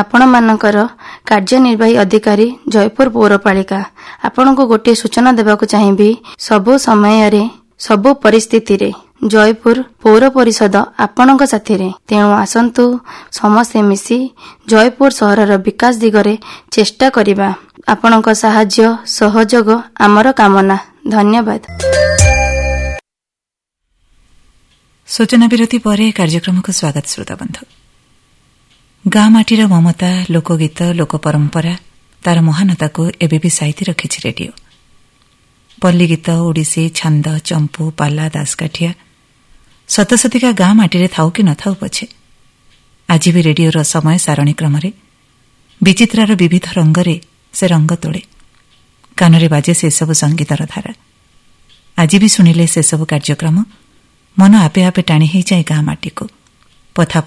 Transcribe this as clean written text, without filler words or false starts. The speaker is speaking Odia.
ଆପଣମାନଙ୍କର କାର୍ଯ୍ୟନିର୍ବାହୀ ଅଧିକାରୀ ଜୟପୁର ପୌରପାଳିକା। ଆପଣଙ୍କୁ ଗୋଟିଏ ସୂଚନା ଦେବାକୁ ଚାହିଁବି, ସବୁ ସମୟରେ ସବୁ ପରିସ୍ଥିତିରେ ଜୟପୁର ପୌର ପରିଷଦ ଆପଣଙ୍କ ସାଥିରେ। ତେଣୁ ଆସନ୍ତୁ ସମସ୍ତେ ମିଶି ଜୟପୁର ସହରର ବିକାଶ ଦିଗରେ ଚେଷ୍ଟା କରିବା। ଆପଣଙ୍କ ସାହାଯ୍ୟ ସହଯୋଗ ଆମର କାମନା। ଧନ୍ୟବାଦ। ସୂଚନା ବିରତି ପରେ କାର୍ଯ୍ୟକ୍ରମକୁ ସ୍ୱାଗତ। ଶ୍ରୋତାବନ୍ଧୁ, ଗାଁ ମାଟିର ମମତା, ଲୋକଗୀତ, ଲୋକ ପରମ୍ପରା ତାର ମହାନତାକୁ ଏବେ ବି ସାଇତି ରଖିଛି ରେଡିଓ। ପଲ୍ଲୀଗୀତ, ଓଡ଼ିଶୀ, ଛାନ୍ଦ, ଚମ୍ପୁ, ପାଲା, ଦାସକାଠିଆ ଶତଶତିକା ଗାଁ ମାଟିରେ ଥାଉ କି ନଥାଉ ପଛେ ଆଜି ବି ରେଡିଓର ସମୟ ସାରଣୀ କ୍ରମରେ ବିଚିତ୍ରାର ବିବିଧ ରଙ୍ଗରେ ସେ ରଙ୍ଗ ତୋଳେ। କାନରେ ବାଜେ ସେସବୁ ସଙ୍ଗୀତର ଧାରା। ଆଜି ବି ଶୁଣିଲେ ସେସବୁ କାର୍ଯ୍ୟକ୍ରମ ମନ ଆପେ ଆପେ ଟାଣି ହୋଇଯାଏ ଗାଁ ମାଟିକୁ। ପଥା